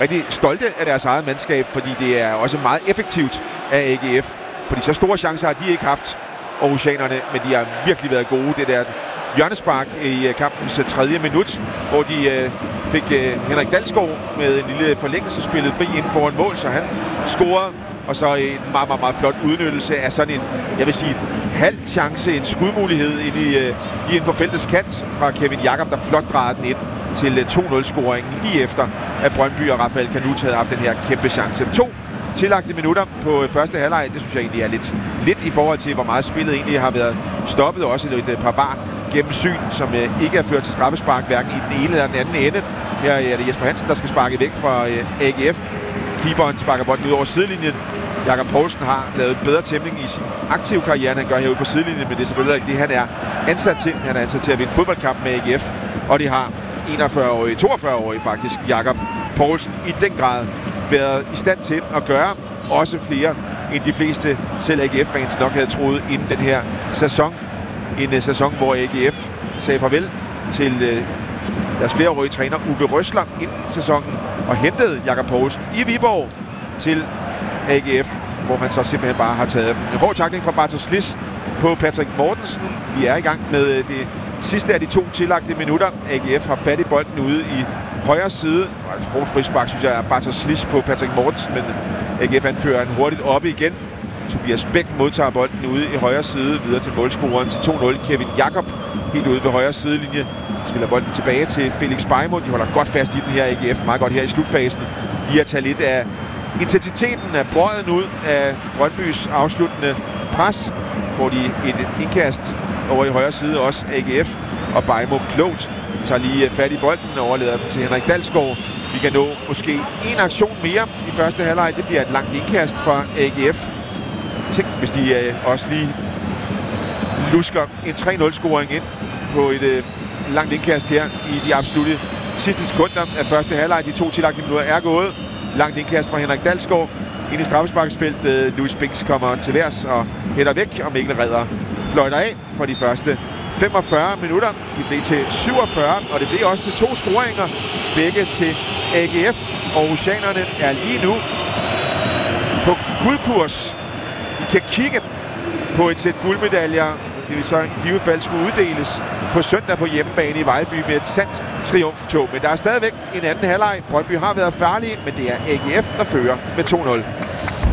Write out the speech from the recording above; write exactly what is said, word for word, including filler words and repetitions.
rigtig stolte af deres eget mandskab, fordi det er også meget effektivt af A G F. Fordi så store chancer har de ikke haft, aarhusianerne, men de har virkelig været gode. Det der hjørnespark i kampens tredje minut, hvor de øh, fik øh, Henrik Dalsgaard med en lille forlængelsespillet fri inden foran mål, så han scorede. Og så en meget, meget, meget flot udnyttelse af sådan en, jeg vil sige, halv chance, en skudmulighed ind i, øh, i en forfeltets kant fra Kevin Jakob, der flot drejede den ind til to nul-scoringen lige efter, at Brøndby og Rafael Canut havde haft den her kæmpe chance. To tillagte minutter på første halvleg, det synes jeg egentlig er lidt, lidt i forhold til, hvor meget spillet egentlig har været stoppet. Også et par bar gennemsyn, som øh, ikke er ført til straffespark, hverken i den ene eller den anden ende. Her er det Jesper Hansen, der skal sparke væk fra øh, A G F. Keeperen sparker bolden ud over sidelinjen. Jakob Poulsen har lavet bedre tæmning i sin aktive karriere, end han gør herude på sidelinjen, men det er selvfølgelig ikke det, han er ansat til. Han er ansat til at vinde fodboldkamp med A G F, og de har enogfyrre-årige, toogfyrre-årige faktisk, Jakob Poulsen, i den grad været i stand til at gøre også flere, end de fleste selv A G F-fans nok havde troet inden den her sæson. En uh, sæson, hvor A G F sagde farvel til uh, deres flereårige træner Uwe Røsler inden sæsonen, og hentede Jakob Poulsen i Viborg til A G F, hvor han så simpelthen bare har taget en hård takling fra Bartosz Sliss på Patrick Mortensen. Vi er i gang med det sidste af de to tillagte minutter. A G F har fat i bolden ude i højre side. Og et hårdt frispark, synes jeg, er Bartosz Sliss på Patrick Mortensen, men A G F anfører en hurtigt oppe igen. Tobias Bæk modtager bolden ude i højre side, videre til målscoreren til to nul. Kevin Jakob helt ude ved højre sidelinje spiller bolden tilbage til Felix Beimo. De holder godt fast i den her, A G F, meget godt her i slutfasen. Lige at tage lidt af intensiteten af brøden ud af Brøndbys afsluttende pres. Får de et indkast over i højre side, også A G F, og Beimo klogt tager lige fat i bolden og overleder den til Henrik Dalsgaard. Vi kan nå måske en aktion mere i første halvleg. Det bliver et langt indkast fra A G F. Tænk, hvis de øh, også lige lusker en tre nul-scoring ind på et øh, langt indkast her i de absolutte sidste sekunder af første halvleg. De to tillagte minutter er gået. Langt indkast fra Henrik Dalsgaard ind i straffesparksfeltet. Louis Binks kommer til værs og hætter væk, og Mikkel Redder fløjter af for de første femogfyrre minutter. De blev til syvogfyrre, og det blev også til to scoringer. Begge til A G F. Aarhusianerne er lige nu på guldkurs. De kan kigge på et sæt guldmedaljer. Det vil så i givet fald skulle uddeles på søndag på hjemmebane i Vejlby med et sandt triumftog. Men der er stadigvæk en anden halvleg. Brøndby har været farlige, men det er A G F, der fører med to nul.